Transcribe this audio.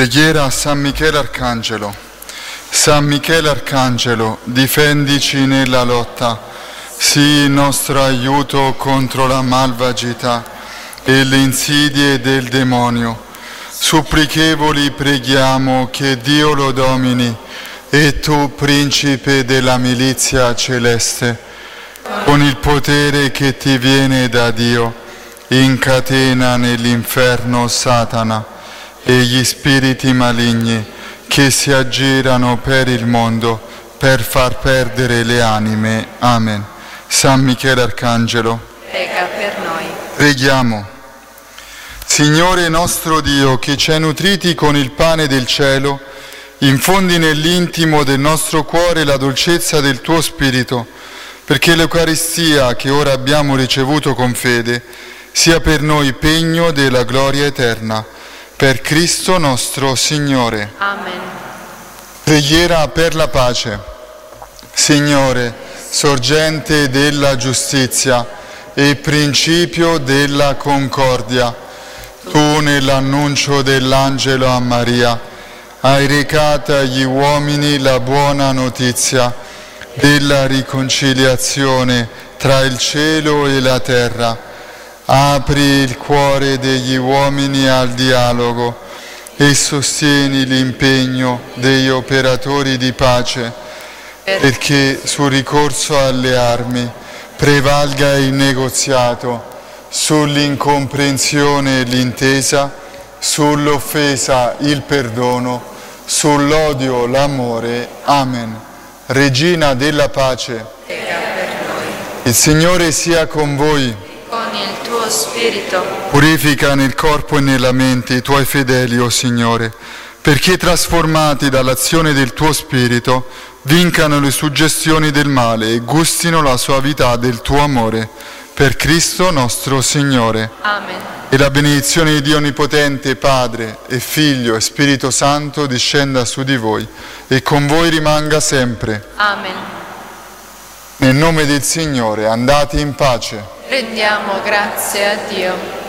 Preghiera a San Michele Arcangelo. San Michele Arcangelo, difendici nella lotta, sii il nostro aiuto contro la malvagità e le insidie del demonio. Supplichevoli preghiamo che Dio lo domini, e tu, principe della milizia celeste, con il potere che ti viene da Dio, incatena nell'inferno Satana e gli spiriti maligni che si aggirano per il mondo per far perdere le anime. Amen. San Michele Arcangelo, prega per noi. Preghiamo. Signore nostro Dio, che ci hai nutriti con il pane del cielo, infondi nell'intimo del nostro cuore la dolcezza del tuo Spirito, perché l'Eucaristia che ora abbiamo ricevuto con fede sia per noi pegno della gloria eterna. Per Cristo nostro Signore. Amen. Preghiera per la pace. Signore, sorgente della giustizia e principio della concordia, tu nell'annuncio dell'angelo a Maria hai recato agli uomini la buona notizia della riconciliazione tra il cielo e la terra. Apri il cuore degli uomini al dialogo e sostieni l'impegno degli operatori di pace, perché sul ricorso alle armi prevalga il negoziato, sull'incomprensione l'intesa, sull'offesa il perdono, sull'odio l'amore. Amen. Regina della pace, Prega per noi. il Signore sia con voi. Con il tuo spirito. Purifica nel corpo e nella mente i tuoi fedeli, o Signore, perché trasformati dall'azione del tuo Spirito vincano le suggestioni del male e gustino la suavità del tuo amore. Per Cristo nostro Signore. Amen. E la benedizione di Dio Onnipotente, Padre e Figlio e Spirito Santo discenda su di voi e con voi rimanga sempre. Amen. Nel nome del Signore andate in pace. Rendiamo grazie a Dio.